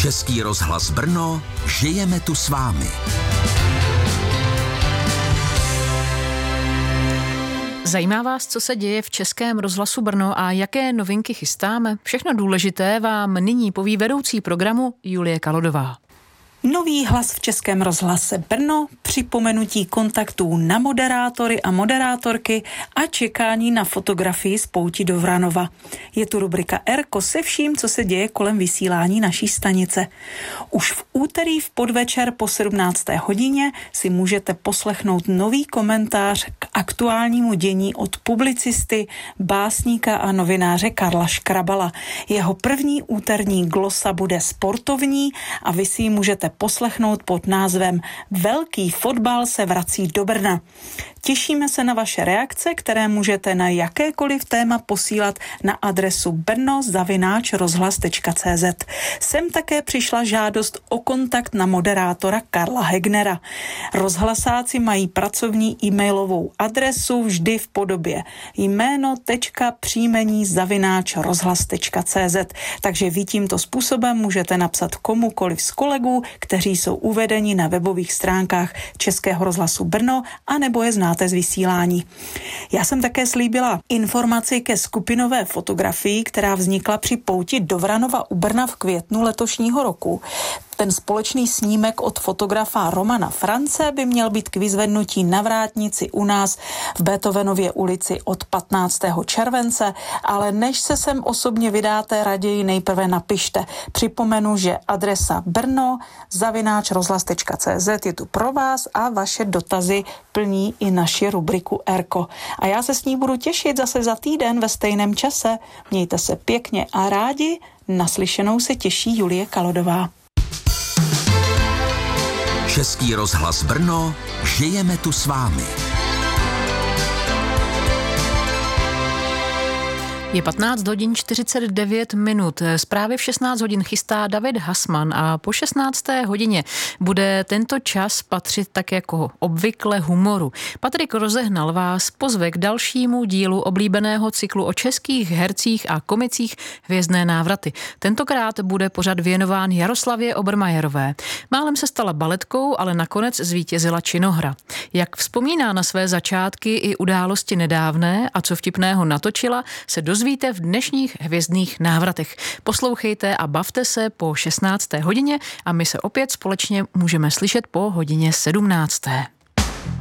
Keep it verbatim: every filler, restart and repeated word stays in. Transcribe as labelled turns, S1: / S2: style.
S1: Český rozhlas Brno, žijeme tu s vámi.
S2: Zajímá vás, co se děje v Českém rozhlasu Brno a jaké novinky chystáme? Všechno důležité vám nyní poví vedoucí programu Julie Kalodová.
S3: Nový hlas v Českém rozhlase Brno, připomenutí kontaktů na moderátory a moderátorky a čekání na fotografii z pouti do Vranova. Je tu rubrika Erko se vším, co se děje kolem vysílání naší stanice. Už v úterý v podvečer po sedmnácté hodině si můžete poslechnout nový komentář k aktuálnímu dění od publicisty, básníka a novináře Karla Škrabala. Jeho první úterní glosa bude sportovní a vy si ji můžete poslechnout pod názvem Velký fotbal se vrací do Brna. Těšíme se na vaše reakce, které můžete na jakékoliv téma posílat na adresu brno zavináč rozhlas tečka cé zet. Sem také přišla žádost o kontakt na moderátora Karla Hegnera. Rozhlasáci mají pracovní e-mailovou adresu vždy v podobě jméno tečka příjmení zavináč rozhlas tečka cé zet. Takže vy tímto způsobem můžete napsat komukoliv z kolegů, kteří jsou uvedeni na webových stránkách Českého rozhlasu Brno, anebo je znáte z vysílání. Já jsem také slíbila informaci ke skupinové fotografii, která vznikla při pouti do Vranova u Brna v květnu letošního roku. Ten společný snímek od fotografa Romana France by měl být k vyzvednutí na vrátnici u nás v Beethovenově ulici od patnáctého července, ale než se sem osobně vydáte, raději nejprve napište. Připomenu, že adresa brno zavináč rozhlas tečka cé zet je tu pro vás a vaše dotazy plní i naši rubriku Erko. A já se s ní budu těšit zase za týden ve stejném čase. Mějte se pěkně a rádi. Naslyšenou se těší Julie Kalodová.
S1: Český rozhlas Brno, žijeme tu s vámi.
S2: Je patnáct hodin čtyřicet devět minut. Zprávy v šestnáct hodin chystá David Hasman a po šestnácté hodině bude tento čas patřit tak jako obvykle humoru. Patrik Rozehnal vás pozve k dalšímu dílu oblíbeného cyklu o českých hercích a komicích Hvězdné návraty. Tentokrát bude pořad věnován Jaroslavě Obermajerové. Málem se stala baletkou, ale nakonec zvítězila činohra. Jak vzpomíná na své začátky i události nedávné a co vtipného natočila, se dozvíte Dozvíte v dnešních Hvězdných návratech. Poslouchejte a bavte se po šestnácté hodině a my se opět společně můžeme slyšet po hodině sedmnácté.